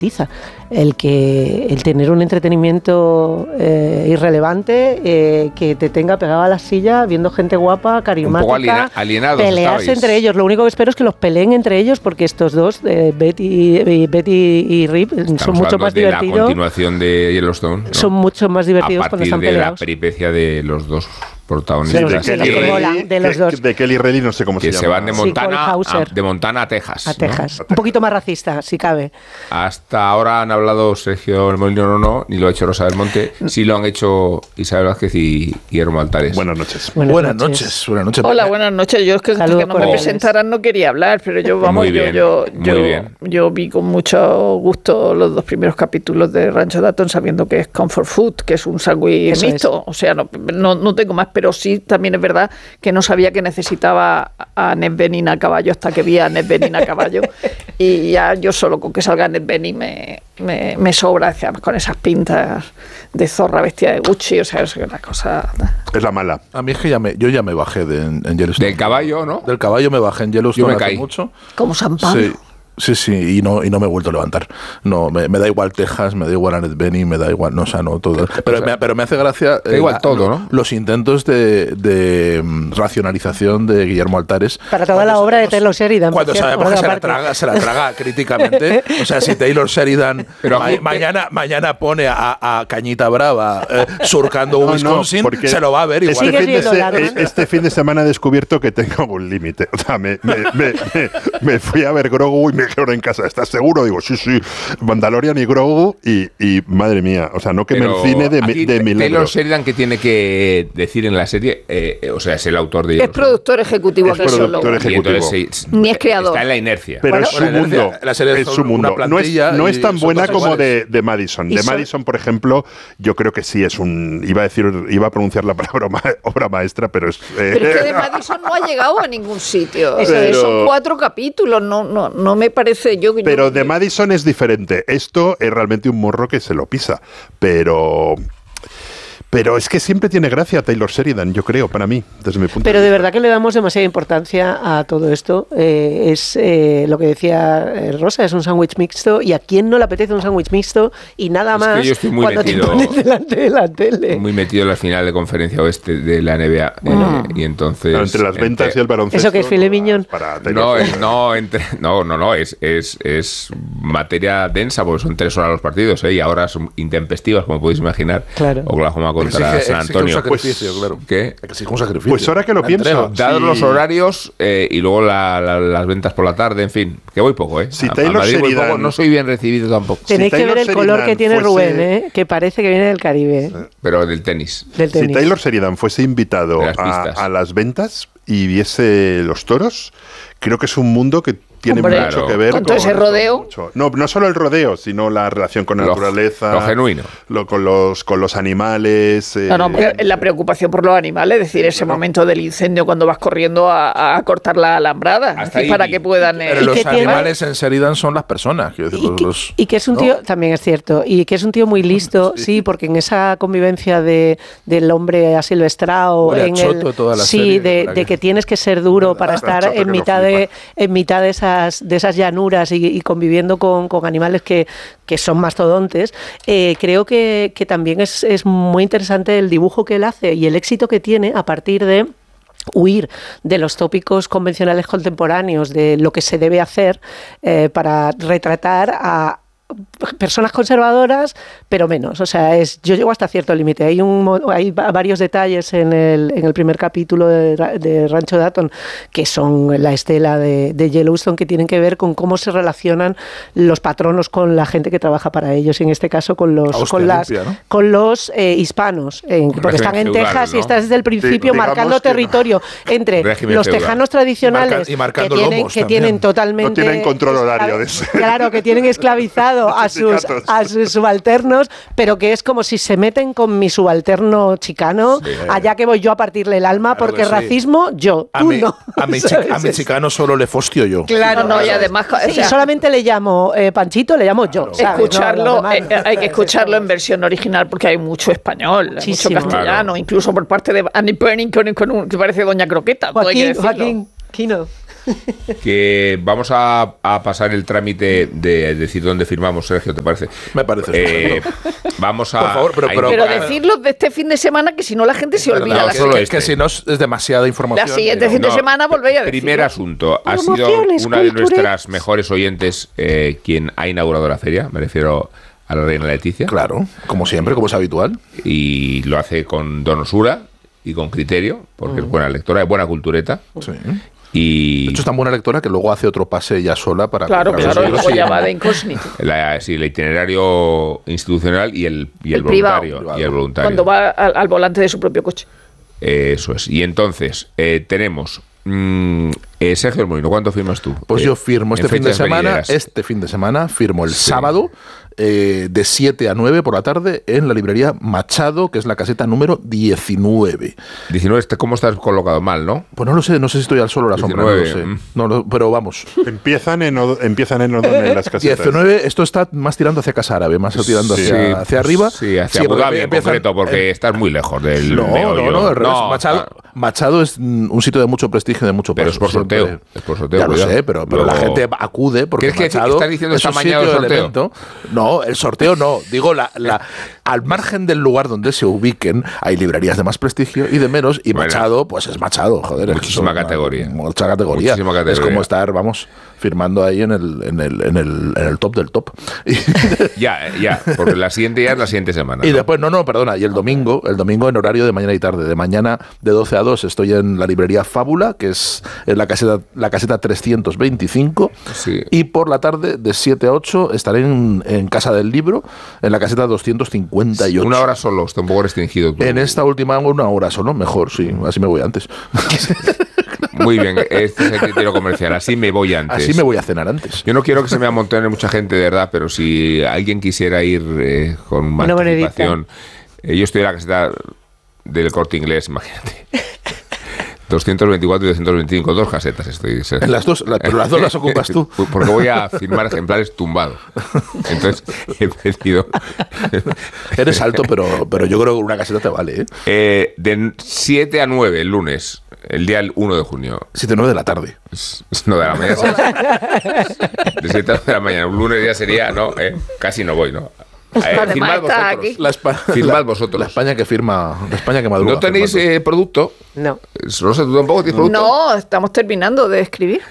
el tener un entretenimiento irrelevante que te tenga pegado a la silla viendo gente guapa, carismática, un poco alienados pelearse entre ellos. Lo único que espero es que los peleen entre ellos, porque estos dos, Betty y Rip, son mucho más divertidos. La continuación de Yellowstone, ¿no? Son mucho más divertidos cuando están peleados. A partir de la peripecia de los dos protagonistas. De Kelly Reilly, no sé cómo se llama. Que se van de Montana a Texas. A Texas. ¿No? Un poquito más racista, si cabe. Hasta ahora han hablado Sergio Molino, no, ni lo ha hecho Rosa del Monte. Sí lo han hecho Isabel Vázquez y Guillermo Altares. Buenas noches. Buenas noches. Hola, buenas noches. Yo es que no me presentaran no quería hablar, pero yo, vamos, yo vi con mucho gusto los 2 primeros capítulos de Rancho Dayton, sabiendo que es comfort food, que es un sándwich mixto. O sea, no tengo más, pero sí también es verdad que no sabía que necesitaba a Annette Bening a caballo hasta que vi a Annette Bening a caballo. Y ya yo solo con que salga Annette Bening me sobra, con esas pintas de zorra vestida de Gucci, o sea, es una cosa... Es la mala. A mí es que yo ya me bajé en Yellowstone. Del caballo, ¿no? Del caballo me bajé en Yellowstone. Yo me caí mucho. Como San Pablo. Sí, y no me he vuelto a levantar. No, me da igual Texas, me da igual Annette Bening, me da igual, no, o sea, no, todo. Pero me hace gracia... Da igual todo, ¿no? Los intentos de racionalización de Guillermo Altares. Para toda la obra de Taylor Sheridan. Cuando sabemos que se la traga críticamente. O sea, si Taylor Sheridan mañana pone a Cañita Brava surcando Wisconsin, se lo va a ver igual. Este fin de semana he descubierto que tengo un límite. O sea, me fui a ver Grogu y me quedo en casa. ¿Estás seguro? Digo, sí, Mandalorian y Grogu y madre mía, o sea, no que me encine de milagro. Taylor Sheridan, ¿qué tiene que decir en la serie? O sea, es el autor de... Es productor ejecutivo, que solo. Ni es creador. Está en la inercia. Pero es su mundo. La serie es su mundo. No es tan buena como de Madison. De Madison, por ejemplo, yo creo que sí es iba a pronunciar la palabra obra maestra, pero es... Pero es que de Madison no ha llegado a ningún sitio. Son 4 capítulos, no me parece... Pero de Madison es diferente. Esto es realmente un morro que se lo pisa. Pero es que siempre tiene gracia Taylor Sheridan, yo creo, para mí, desde mi punto de vista. Pero de verdad que le damos demasiada importancia a todo esto. Es lo que decía Rosa, es un sándwich mixto. ¿Y a quién no le apetece un sándwich mixto? Y nada más que yo estoy muy cuando metido, te pones delante de la tele. Muy metido en la final de conferencia oeste de la NBA. Y entonces... Pero entre las ventas y el baloncesto... ¿Eso que es filet mignon? Es materia densa, porque son 3 horas los partidos, y ahora son intempestivas, como podéis imaginar. Claro. Oklahoma contra San Antonio. Un sacrificio, claro. ¿Qué? Exige un sacrificio. Pues ahora que lo pienso, dados los horarios y luego las ventas por la tarde, en fin, que voy poco, Si a Taylor Madrid Sheridan, voy poco, no soy bien recibido tampoco. Tenéis que ver el color que tiene Rubén, que parece que viene del Caribe. Pero del tenis. Si Taylor Sheridan fuese invitado a las ventas y viese los toros, creo que es un mundo que tiene mucho que ver con todo ese rodeo. No solo el rodeo, sino la relación con la naturaleza, lo genuino, con los animales. La preocupación por los animales, es decir, ese momento del incendio cuando vas corriendo a cortar la alambrada, para que puedan. Pero los animales en Sheridan son las personas. Y que es un tío, también es cierto, y que es un tío muy listo, sí, porque en esa convivencia del hombre asilvestrado, de que tienes que ser duro para estar en mitad de esas llanuras y conviviendo con animales que son mastodontes, creo que también es muy interesante el dibujo que él hace y el éxito que tiene a partir de huir de los tópicos convencionales contemporáneos de lo que se debe hacer para retratar a personas conservadoras, pero menos. O sea, yo llego hasta cierto límite. Hay varios detalles en el primer capítulo de Rancho Dayton que son la estela de Yellowstone, que tienen que ver con cómo se relacionan los patronos con la gente que trabaja para ellos, y en este caso con los hispanos, porque están en Texas, ¿no? Y estás desde el principio marcando territorio entre los tejanos tradicionales que tienen totalmente... No tienen control horario de eso. Claro, que tienen esclavizado a sus subalternos, pero que es como si se meten con mi subalterno chicano, allá que voy yo a partirle el alma, claro, porque racismo yo, tú no. A mi chicano solo le fostio yo. Claro, y además... solamente le llamo Panchito, le llamo yo. Escucharlo, hay que escucharlo en versión original porque hay mucho español, mucho castellano, incluso por parte de Annie Bening, que parece Doña Croqueta. Joaquín Quino. que vamos a pasar el trámite de decir dónde firmamos, Sergio, ¿te parece? Me parece. Vamos a... Por favor, pero decirlo de este fin de semana, que si no la gente se olvida. Que si no es demasiada información. La siguiente fin de semana volvéis a decir. Primer asunto. Ha sido una de nuestras mejores oyentes quien ha inaugurado la feria. Me refiero a la reina Leticia. Claro, como siempre, como es habitual. Y lo hace con donosura y con criterio, porque es buena lectora, es buena cultureta. Sí. Y de hecho, es tan buena lectora que luego hace otro pase ella sola para... Claro, luego ya va de incógnito. El itinerario institucional y el voluntario. Privado. Y el voluntario. Cuando va al volante de su propio coche. Eso es. Y entonces, tenemos... Sergio Molino, ¿cuánto firmas tú? Pues yo firmo este fin de semana firmo el sábado de 7 a 9 por la tarde en la librería Machado, que es la caseta número 19. 19, ¿cómo estás colocado? Mal, ¿no? Pues no sé si estoy al sol o a la sombra, no lo sé. No, pero vamos. Empiezan en las casetas. 19, esto está más tirando hacia Casa Árabe, más tirando hacia arriba. Sí, hacia Abu Dhabi en concreto, porque estás muy lejos del No, al revés. Machado es un sitio de mucho prestigio, de mucho peso. Pero es por sorteo. Ya lo sé, pero la gente acude porque Machado estás diciendo es un mañana sitio el sorteo. Elemento. No, el sorteo no. Digo, al margen del lugar donde se ubiquen, hay librerías de más prestigio y de menos, y Machado, pues es Machado, joder. Muchísima categoría. Mucha categoría. Es como estar, firmando ahí en el top del top. Ya, porque la siguiente ya es la siguiente semana. Y después, perdona, y el domingo en horario de mañana y tarde. De mañana de 12 a 2 estoy en la librería Fábula, que es en la caseta 325, sí. Y por la tarde de 7 a 8 estaré en Casa del Libro, en la caseta 258. Una hora solo, está un poco restringido. En esta última una hora solo, mejor, sí, así me voy antes. Muy bien, este es el criterio comercial, así me voy antes. Así me voy a cenar antes. Yo no quiero que se me amontone mucha gente, de verdad, pero si alguien quisiera ir con más participación, yo estoy en la caseta del Corte Inglés, imagínate. 224 y 225, dos casetas estoy. En las dos, pero las dos las ocupas tú. Porque voy a firmar ejemplares tumbado. Entonces he pedido. Eres alto, pero yo creo que una caseta te vale, ¿eh? De 7 a 9 el lunes, el día 1 de junio. 7 a 9 de la tarde. No, de la mañana. De 7 a 9 de la mañana. Un lunes ya sería, casi no voy, ¿no? Firmad vosotros. La España que firma, la España que madruga. ¿No tenéis producto? No. Rosa, ¿tú tampoco tienes producto? No, estamos terminando de escribir.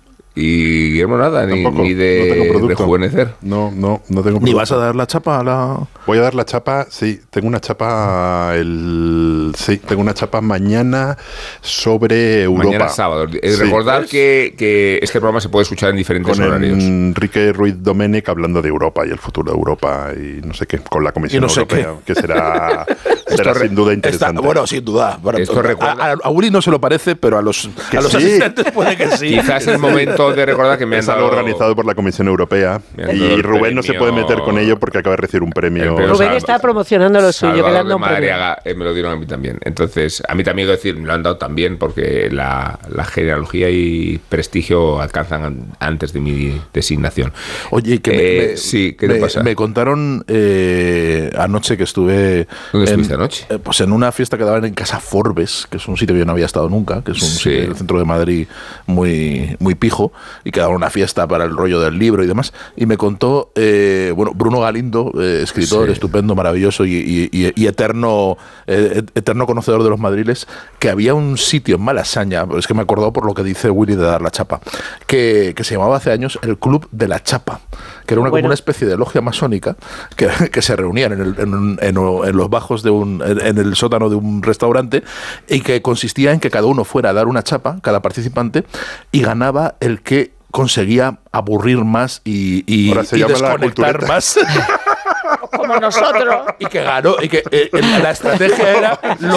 Y Guillermo nada, ni de rejuvenecer. No tengo producto. ¿Ni vas a dar la chapa a la...? Voy a dar la chapa, sí. Tengo una chapa tengo una chapa mañana sobre Europa. Mañana sábado. Recordad que este programa se puede escuchar en diferentes horarios. Enrique Ruiz Domènech hablando de Europa y el futuro de Europa y no sé qué, con la Comisión Europea, que será sin duda interesante. Bueno, sin duda. Esto recuerda... A Uli no se lo parece, pero a los asistentes puede que sí. Quizás el momento de recordar que me han dado... organizado por la Comisión Europea y Rubén no se puede meter con ello porque acaba de recibir un premio. Rubén está promocionando lo suyo, que le han dado un premio. Me lo dieron a mí también. Entonces, a mí también, decir, me lo han dado también porque la genealogía y prestigio alcanzan antes de mi designación. Oye, ¿qué te pasa? Me contaron anoche que estuve... ¿Dónde estuviste anoche? Pues en una fiesta que daban en Casa Forbes, que es un sitio que yo no había estado nunca, que es un sitio del centro de Madrid muy pijo, y que daban una fiesta para el rollo del libro y demás. Y me contó, Bruno Galindo, escritor estupendo, maravilloso y eterno conocedor de los madriles, que había un sitio en Malasaña, es que me he acordado por lo que dice Willy de dar la chapa, que se llamaba hace años el Club de la Chapa, que era como una especie de logia masónica que se reunían en los bajos en el sótano de un restaurante, y que consistía en que cada uno fuera a dar una chapa, cada participante, y ganaba el que conseguía aburrir más y desconectar más. Como nosotros. Y que ganó, y que la estrategia era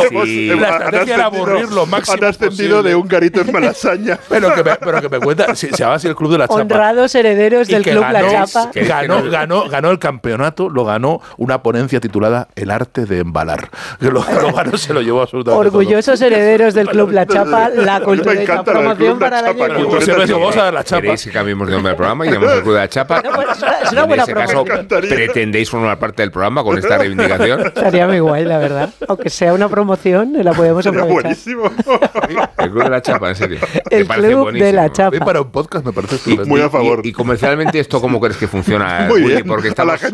aburrir lo máximo. Han ascendido posible. de un garito en Malasaña. pero que me cuenta, se llama así el Club de la Chapa. Honrados herederos del Club La Chapa. Ganó el campeonato, lo ganó una ponencia titulada El arte de embalar. Que lo ganó, se lo llevó absolutamente orgullosos todo. Herederos del Club La Chapa, la cultura y la promoción para el año que viene. Vamos a dar la chapa. ¿Queréis que cambiemos de nombre al programa y llamamos el Club de la Chapa? Es una buena en ese caso, promoción. pretendéis formar parte del programa con esta reivindicación? Estaría muy guay, la verdad. Aunque sea una promoción, la podemos aprovechar. Buenísimo. El Club de la Chapa, en serio. El Club de la Chapa. Para un podcast me parece muy a favor. Y comercialmente, ¿esto cómo crees que funciona? Muy bien. Porque a la gente